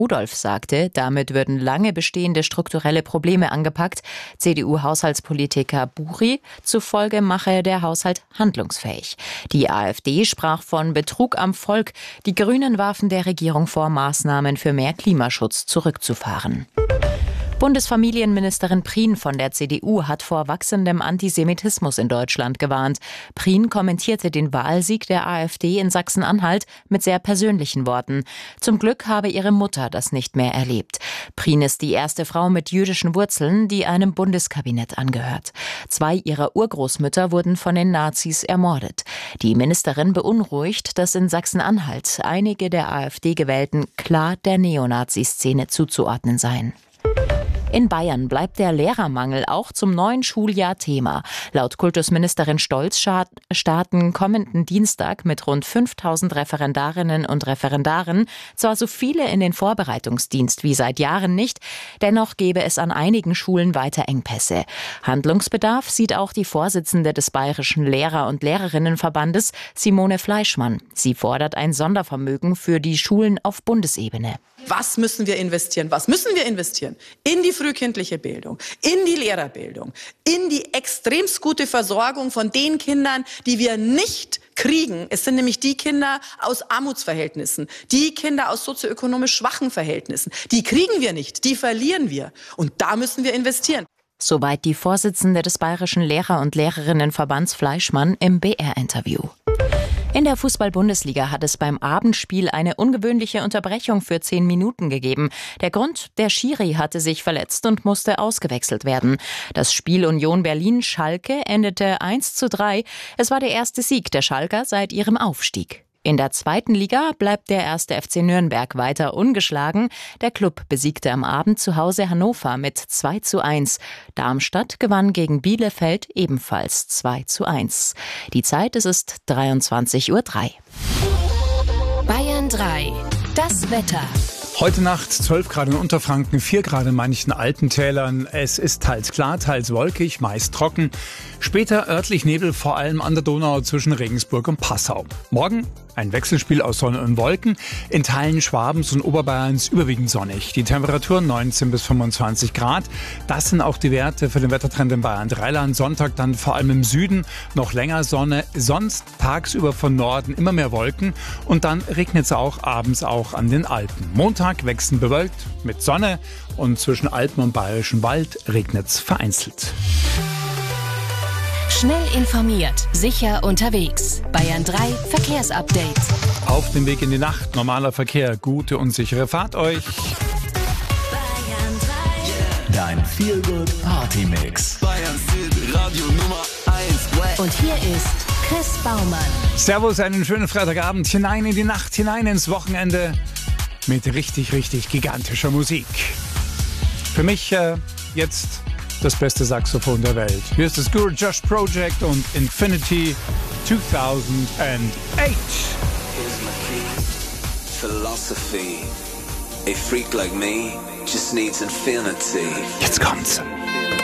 Rudolph sagte, damit würden lange bestehende strukturelle Probleme angepackt. CDU-Haushaltspolitiker Buri zufolge mache der Haushalt handlungsfähig. Die AfD sprach von Betrug am Volk. Die Grünen warfen der Regierung vor, Maßnahmen für mehr Klimaschutz zurückzufahren. Bundesfamilienministerin Prien von der CDU hat vor wachsendem Antisemitismus in Deutschland gewarnt. Prien kommentierte den Wahlsieg der AfD in Sachsen-Anhalt mit sehr persönlichen Worten. Zum Glück habe ihre Mutter das nicht mehr erlebt. Prien ist die erste Frau mit jüdischen Wurzeln, die einem Bundeskabinett angehört. 2 ihrer Urgroßmütter wurden von den Nazis ermordet. Die Ministerin beunruhigt, dass in Sachsen-Anhalt einige der AfD-Gewählten klar der Neonazi-Szene zuzuordnen seien. In Bayern bleibt der Lehrermangel auch zum neuen Schuljahr Thema. Laut Kultusministerin Stolz starten kommenden Dienstag mit rund 5.000 Referendarinnen und Referendaren zwar so viele in den Vorbereitungsdienst wie seit Jahren nicht, dennoch gäbe es an einigen Schulen weiter Engpässe. Handlungsbedarf sieht auch die Vorsitzende des Bayerischen Lehrer- und Lehrerinnenverbandes, Simone Fleischmann. Sie fordert ein Sondervermögen für die Schulen auf Bundesebene. Was müssen wir investieren? Was müssen wir investieren? In die frühkindliche Bildung, in die Lehrerbildung, in die extremst gute Versorgung von den Kindern, die wir nicht kriegen. Es sind nämlich die Kinder aus Armutsverhältnissen, die Kinder aus sozioökonomisch schwachen Verhältnissen. Die kriegen wir nicht, die verlieren wir. Und da müssen wir investieren. Soweit die Vorsitzende des Bayerischen Lehrer- und Lehrerinnenverbands Fleischmann im BR-Interview. In der Fußball-Bundesliga hat es beim Abendspiel eine ungewöhnliche Unterbrechung für 10 Minuten gegeben. Der Grund: der Schiri hatte sich verletzt und musste ausgewechselt werden. Das Spiel Union Berlin-Schalke endete 1:3. Es war der erste Sieg der Schalker seit ihrem Aufstieg. In der 2. Liga bleibt der 1. FC Nürnberg weiter ungeschlagen. Der Klub besiegte am Abend zu Hause Hannover mit 2:1. Darmstadt gewann gegen Bielefeld ebenfalls 2:1. Die Zeit, es ist 23:03 Uhr. Bayern 3. Das Wetter. Heute Nacht 12 Grad in Unterfranken, 4 Grad in manchen Alpentälern. Es ist teils klar, teils wolkig, meist trocken. Später örtlich Nebel, vor allem an der Donau zwischen Regensburg und Passau. Morgen ein Wechselspiel aus Sonne und Wolken. In Teilen Schwabens und Oberbayerns überwiegend sonnig. Die Temperaturen 19 bis 25 Grad. Das sind auch die Werte für den Wettertrend in Bayern Dreiland. Sonntag dann vor allem im Süden noch länger Sonne. Sonst tagsüber von Norden immer mehr Wolken. Und dann regnet es auch abends auch an den Alpen. Montag wechselnd bewölkt mit Sonne und zwischen Alpen und Bayerischem Wald regnet es vereinzelt. Schnell informiert, sicher unterwegs. Bayern 3 Verkehrsupdate. Auf dem Weg in die Nacht, normaler Verkehr, gute und sichere Fahrt euch. Bayern 3. Dein Feel-Good-Party-Mix. Bayern City, Radio Nummer 1. Und hier ist Chris Baumann. Servus, einen schönen Freitagabend, hinein in die Nacht, hinein ins Wochenende mit richtig, richtig gigantischer Musik. Für mich jetzt das beste Saxophon der Welt. Hier ist das Guru Josh Project und Infinity 2008. Here's my key. Philosophy. A freak like me just needs infinity. Jetzt kommt's.